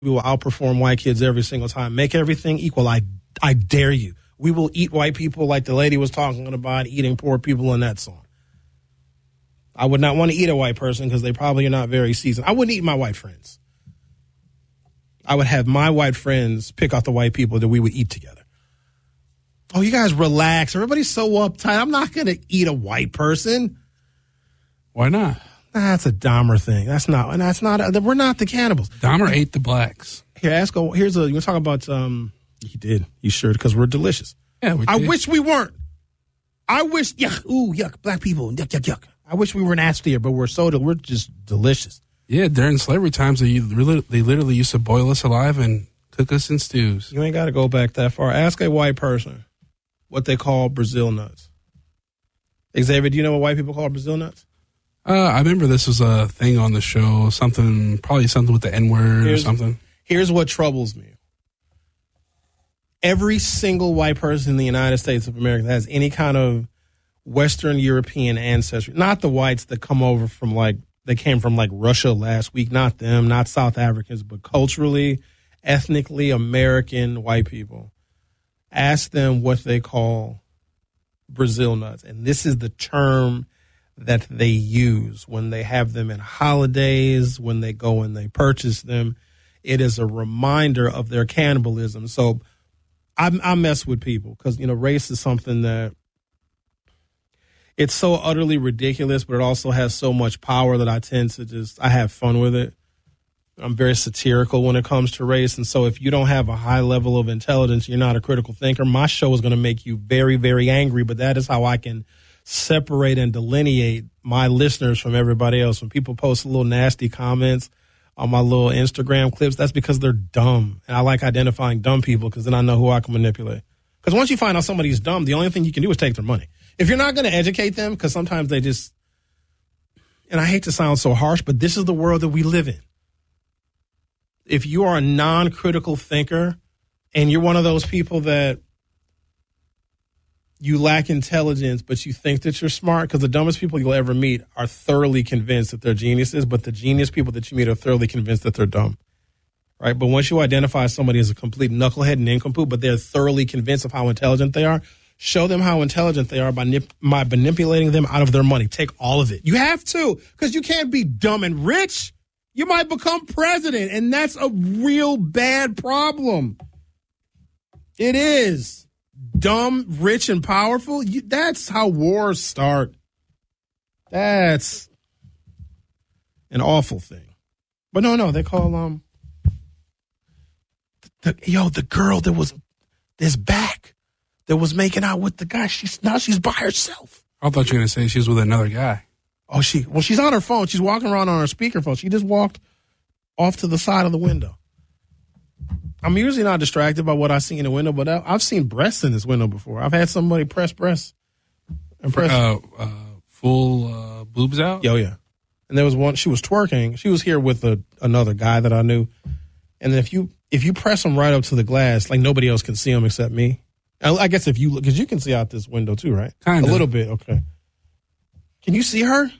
We will outperform white kids every single time. Make everything equal. I dare you. We will eat white people like the lady was talking about eating poor people in that song. I would not want to eat a white person because they probably are not very seasoned. I wouldn't eat my white friends. I would have my white friends pick out the white people that we would eat together. Oh, you guys relax. Everybody's so uptight. I'm not going to eat a white person. Why not? That's a Dahmer thing. We're not the cannibals. Dahmer ate the blacks. Here, you talk about, he did. He sure, because we're delicious. Yeah, I wish we weren't. I wish, yuck, black people, yuck. I wish we were nastier, but we're just delicious. Yeah, during slavery times, they literally used to boil us alive and cook us in stews. You ain't got to go back that far. Ask a white person what they call Brazil nuts. Xavier, do you know what white people call Brazil nuts? I remember this was a thing on the show, probably something with the N-word or something. Here's what troubles me. Every single white person in the United States of America that has any kind of Western European ancestry, not the whites that came from Russia last week, not them, not South Africans, but culturally, ethnically American white people. Ask them what they call Brazil nuts. And this is the term that they use when they have them in holidays, when they go and they purchase them. It is a reminder of their cannibalism. So I mess with people because, race is something that it's so utterly ridiculous, but it also has so much power that I tend to I have fun with it. I'm very satirical when it comes to race. And so if you don't have a high level of intelligence, you're not a critical thinker, my show is going to make you very, very angry. But that is how I can separate and delineate my listeners from everybody else. When people post little nasty comments on my little Instagram clips, that's because they're dumb. And I like identifying dumb people because then I know who I can manipulate. Because once you find out somebody's dumb, the only thing you can do is take their money. If you're not going to educate them, because sometimes they just, and I hate to sound so harsh, but this is the world that we live in. If you are a non-critical thinker and you're one of those people that you lack intelligence, but you think that you're smart, because the dumbest people you'll ever meet are thoroughly convinced that they're geniuses, but the genius people that you meet are thoroughly convinced that they're dumb, right? But once you identify somebody as a complete knucklehead and nincompoop, but they're thoroughly convinced of how intelligent they are, show them how intelligent they are by manipulating them out of their money. Take all of it. You have to, because you can't be dumb and rich. You might become president, and that's a real bad problem. It is. Dumb, rich, and powerful. That's how wars start. That's an awful thing. But no, they call the girl that was this back that was making out with the guy. She's by herself. I thought you were going to say she was with another guy. Oh, she's on her phone. She's walking around on her speakerphone. She just walked off to the side of the window. I'm usually not distracted by what I see in the window, but I've seen breasts in this window before. I've had somebody press breasts. Full boobs out? Oh, yeah. And there was one, she was twerking. She was here with another guy that I knew. And then if you press them right up to the glass, like nobody else can see them except me. I guess if you look, because you can see out this window too, right? Kind of. A little bit, okay. Can you see her?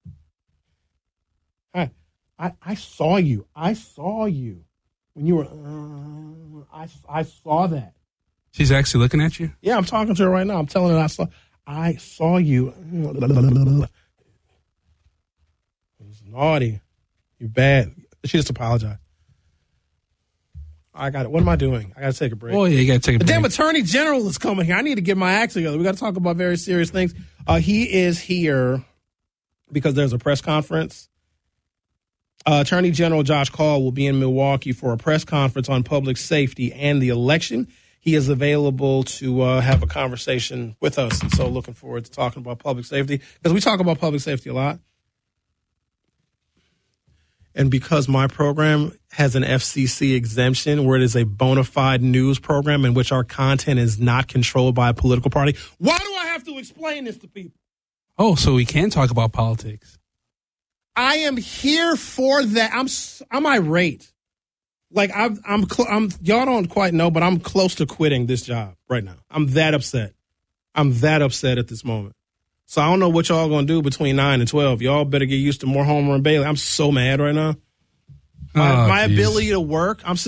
Hi. I saw you. When you were, I saw that. She's actually looking at you? Yeah, I'm talking to her right now. I'm telling her I saw you. It's naughty. You're bad. She just apologized. I got it. What am I doing? I got to take a break. Oh, yeah, you got to take a break. The damn Attorney General is coming here. I need to get my act together. We got to talk about very serious things. He is here because there's a press conference. Attorney General Josh Kaul will be in Milwaukee for a press conference on public safety and the election. He is available to have a conversation with us. And so looking forward to talking about public safety because we talk about public safety a lot. And because my program has an FCC exemption where it is a bona fide news program in which our content is not controlled by a political party, why do I have to explain this to people? Oh, so we can talk about politics. I am here for that. I'm irate. Like I'm y'all don't quite know, but I'm close to quitting this job right now. I'm that upset. I'm that upset at this moment. So I don't know what y'all gonna do between 9 and 12. Y'all better get used to more Homer and Bailey. I'm so mad right now. My geez. ability to work. I'm